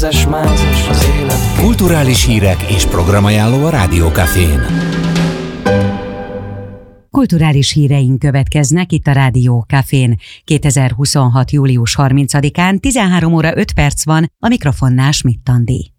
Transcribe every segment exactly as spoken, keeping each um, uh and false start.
Kulturális hírek és programajánló a Rádió Cafén. Kulturális híreink következnek itt a Rádió Cafén. kétezer-huszonhat. július harmincadikán tizenhárom óra öt perc van, a mikrofonnál Schmidt Andi.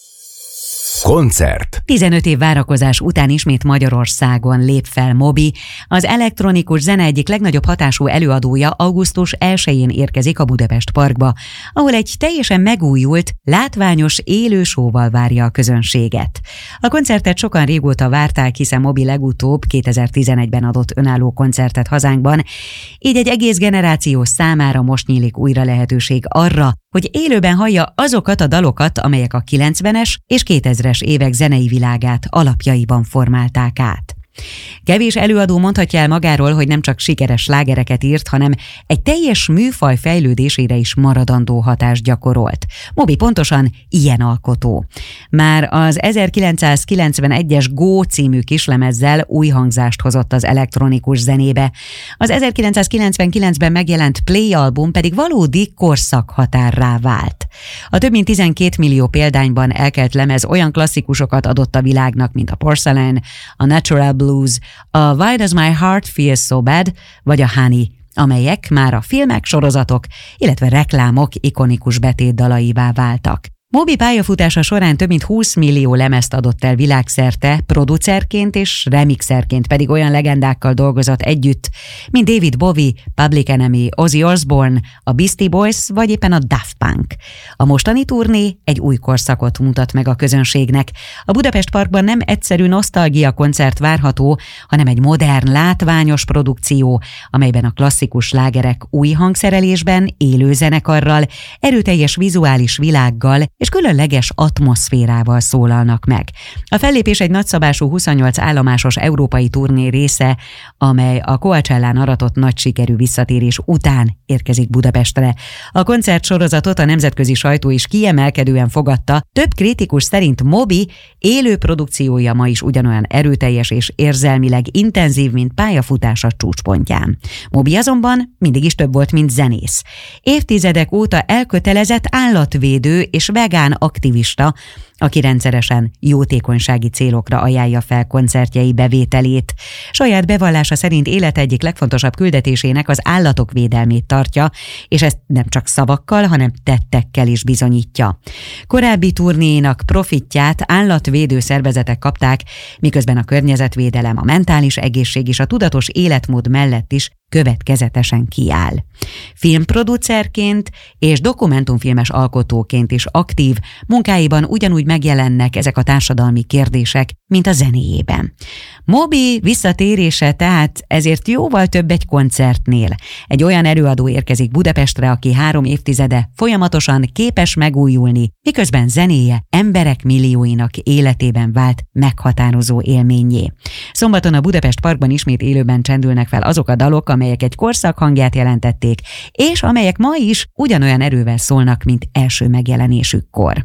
Koncert. tizenöt év várakozás után ismét Magyarországon lép fel Moby. Az elektronikus zene egyik legnagyobb hatású előadója augusztus elsején érkezik a Budapest Parkba, ahol egy teljesen megújult, látványos élő show-val várja a közönséget. A koncertet sokan régóta várták, hiszen Moby legutóbb kétezer-tizenegyben adott önálló koncertet hazánkban, így egy egész generáció számára most nyílik újra lehetőség arra, hogy élőben hallja azokat a dalokat, amelyek a kilencvenes és kétezres évek zenei világát alapjaiban formálták át. Kevés előadó mondhatja el magáról, hogy nem csak sikeres slágereket írt, hanem egy teljes műfaj fejlődésére is maradandó hatást gyakorolt. Moby pontosan ilyen alkotó. Már az ezerkilencszázkilencvenegyes Go című kislemezzel új hangzást hozott az elektronikus zenébe. Az ezerkilencszázkilencvenkilencben megjelent Play album pedig valódi korszakhatárrá vált. A több mint tizenkét millió példányban elkelt lemez olyan klasszikusokat adott a világnak, mint a Porcelain, a Natural Blues, a Why Does My Heart Feel So Bad, vagy a Honey, amelyek már a filmek, sorozatok, illetve reklámok ikonikus betétdalaivá váltak. Moby pályafutása során több mint húsz millió lemezt adott el világszerte, producerként és remixerként pedig olyan legendákkal dolgozott együtt, mint David Bowie, Public Enemy, Ozzy Osbourne, a Beastie Boys vagy éppen a Daft Punk. A mostani turné egy új korszakot mutat meg a közönségnek. A Budapest Parkban nem egyszerű nosztalgia koncert várható, hanem egy modern, látványos produkció, amelyben a klasszikus slágerek új hangszerelésben, élő zenekarral, erőteljes vizuális világgal és különleges atmoszférával szólalnak meg. A fellépés egy nagyszabású huszonnyolc állomásos európai turné része, amely a Coachellán aratott nagy sikerű visszatérés után érkezik Budapestre. A koncertsorozatot a nemzetközi sajtó is kiemelkedően fogadta, több kritikus szerint Moby élő produkciója ma is ugyanolyan erőteljes és érzelmileg intenzív, mint pályafutása csúcspontján. Moby azonban mindig is több volt, mint zenész. Évtizedek óta elkötelezett állatvédő és vegán aktivista, aki rendszeresen jótékonysági célokra ajánlja fel koncertjei bevételét. Saját bevallása szerint élete egyik legfontosabb küldetésének az állatok védelmét tartja, és ezt nem csak szavakkal, hanem tettekkel is bizonyítja. Korábbi turnéinak profitját állatvédő szervezetek kapták, miközben a környezetvédelem, a mentális egészség és a tudatos életmód mellett is következetesen kiáll. Filmproducerként és dokumentumfilmes alkotóként is aktív, munkáiban ugyanúgy megjelennek ezek a társadalmi kérdések, mint a zenéjében. Moby visszatérése tehát ezért jóval több egy koncertnél. Egy olyan előadó érkezik Budapestre, aki három évtizede folyamatosan képes megújulni, miközben zenéje emberek millióinak életében vált meghatározó élménnyé. Szombaton a Budapest Parkban ismét élőben csendülnek fel azok a dalok, amelyek egy korszak hangját jelentették, és amelyek ma is ugyanolyan erővel szólnak, mint első megjelenésükkor.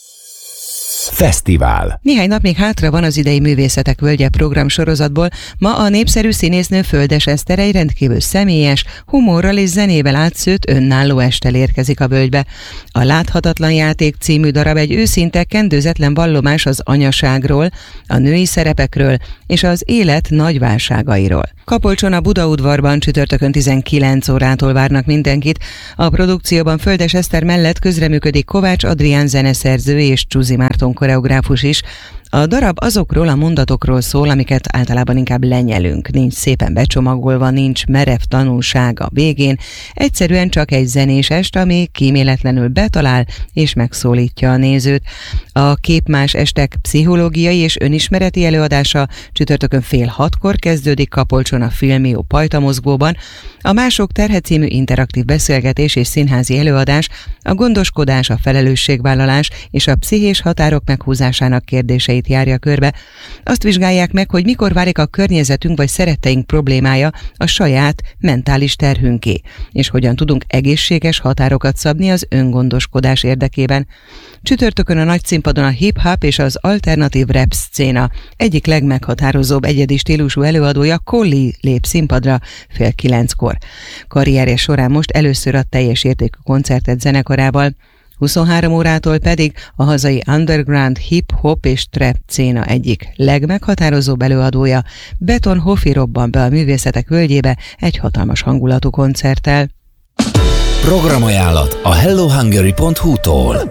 Fesztivál. Néhány nap még hátra van az idei Művészetek Völgye programsorozatból. Ma a népszerű színésznő Földes Eszter egy rendkívül személyes, humorral és zenével átszőtt önálló esttel érkezik a völgybe. A Láthatatlan játék című darab egy őszinte, kendőzetlen vallomás az anyaságról, a női szerepekről és az élet nagy válságairól. Kapolcson a Budaudvarban csütörtökön tizenkilenc órától várnak mindenkit. A produkcióban Földes Eszter mellett közreműködik Kovács Adrián zeneszerző és Csuzi Márton koreográfus is. A darab azokról a mondatokról szól, amiket általában inkább lenyelünk. Nincs szépen becsomagolva, nincs merev tanulság a végén, egyszerűen csak egy zenés est, ami kíméletlenül betalál és megszólítja a nézőt. A Képmás estek pszichológiai és önismereti előadása csütörtökön fél hatkor kezdődik Kapolcson a Filmió Pajtamozgóban. A Mások terhe című interaktív beszélgetés és színházi előadás a gondoskodás, a felelősségvállalás és a pszichés határok meghúzásának kérdései járja körbe. Azt vizsgálják meg, hogy mikor válik a környezetünk vagy szeretteink problémája a saját mentális terhünké, és hogyan tudunk egészséges határokat szabni az öngondoskodás érdekében. Csütörtökön a nagy színpadon a hip-hop és az alternatív rap szcéna egyik legmeghatározóbb egyedi stílusú előadója, Colli lép színpadra fél kilenckor. Karrierje során most először a teljes értékű koncertet zenekarával. huszonhárom órától pedig a hazai underground hip-hop és trap széna egyik legmeghatározóbb előadója, Beton Hofi robban be a művészetek völgyébe egy hatalmas hangulatú koncerttel. Programajánlat a hello hungary pont hu-tól.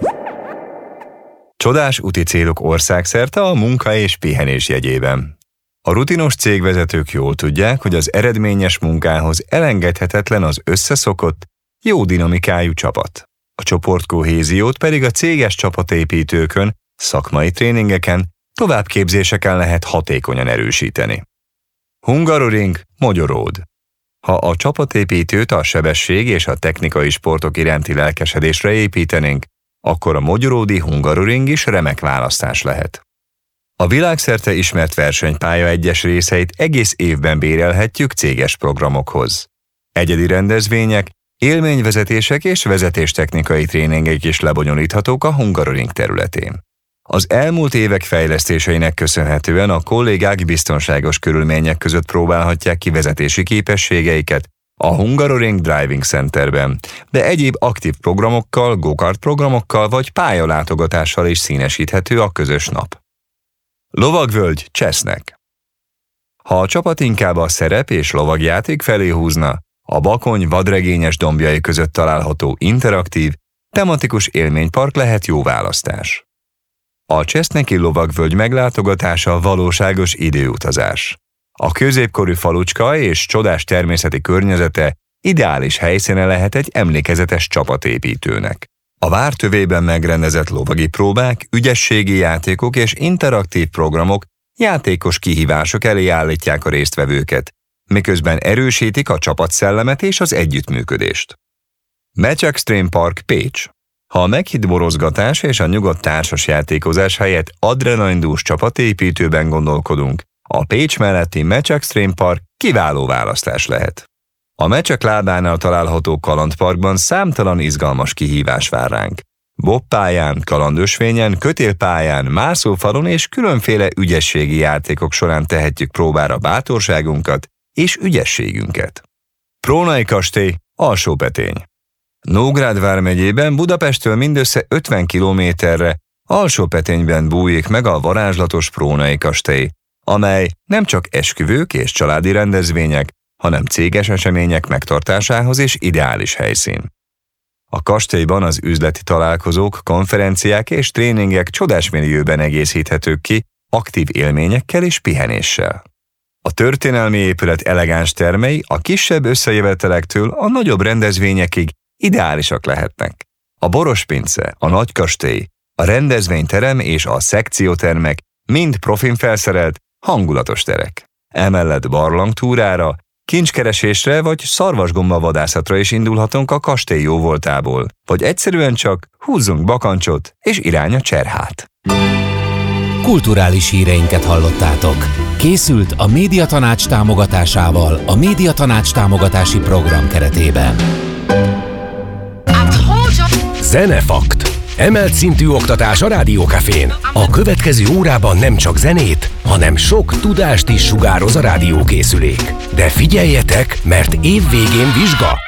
Csodás úti célok országszerte a munka és pihenés jegyében. A rutinos cégvezetők jól tudják, hogy az eredményes munkához elengedhetetlen az összeszokott, jó dinamikájú csapat. A csoportkohéziót pedig a céges csapatépítőkön, szakmai tréningeken, továbbképzéseken lehet hatékonyan erősíteni. Hungaroring, Magyaród. Ha a csapatépítőt a sebesség és a technikai sportok iránti lelkesedésre építenénk, akkor a magyaródi Hungaroring is remek választás lehet. A világszerte ismert versenypálya egyes részeit egész évben bérelhetjük céges programokhoz. Egyedi rendezvények, élményvezetések és vezetéstechnikai tréningek is lebonyolíthatók a Hungaroring területén. Az elmúlt évek fejlesztéseinek köszönhetően a kollégák biztonságos körülmények között próbálhatják ki vezetési képességeiket a Hungaroring Driving Centerben, de egyéb aktív programokkal, go-kart programokkal vagy pályalátogatással is színesíthető a közös nap. Lovagvölgy, Csesznek. Ha a csapat inkább a szerep és lovagjáték felé húzna, a Bakony vadregényes dombjai között található interaktív, tematikus élménypark lehet jó választás. A Cseszneki lovagvölgy meglátogatása valóságos időutazás. A középkorú falucska és csodás természeti környezete ideális helyszíne lehet egy emlékezetes csapatépítőnek. A vár tövében megrendezett lovagi próbák, ügyességi játékok és interaktív programok játékos kihívások elé állítják a résztvevőket, miközben erősítik a csapatszellemet és az együttműködést. Match Extreme Park, Pécs. Ha a meghitt borozgatás és a nyugodt társasjátékozás helyett adrenalindús csapatépítőben gondolkodunk, a Pécs melletti Match Extreme Park kiváló választás lehet. A Mecsek ládánál található kalandparkban számtalan izgalmas kihívás vár ránk. Bobpályán, kalandösvényen, kötélpályán, mászófalon és különféle ügyességi játékok során tehetjük próbára bátorságunkat és ügyességünket. Prónai kastély, Alsópetény. Nógrád vármegyében Budapesttől mindössze ötven kilométerre Alsópetényben bújik meg a varázslatos Prónai kastély, amely nem csak esküvők és családi rendezvények, hanem céges események megtartásához is ideális helyszín. A kastélyban az üzleti találkozók, konferenciák és tréningek csodás millióben egészíthetők ki, aktív élményekkel és pihenéssel. A történelmi épület elegáns termei a kisebb összejövetelektől a nagyobb rendezvényekig ideálisak lehetnek. A Borospince, a Nagykastély, a rendezvényterem és a szekciótermek mind profin felszerelt, hangulatos terek. Emellett barlangtúrára, kincskeresésre vagy szarvasgomba vadászatra is indulhatunk a kastély jóvoltából, vagy egyszerűen csak húzzunk bakancsot és irány a Cserhát. Kulturális híreinket hallottátok. Készült a Médiatanács támogatásával a Médiatanács támogatási program keretében. Zenefakt. Emelt szintű oktatás a Rádiókafén. A következő órában nem csak zenét, hanem sok tudást is sugároz a rádiókészülék. De figyeljetek, mert év végén vizsga!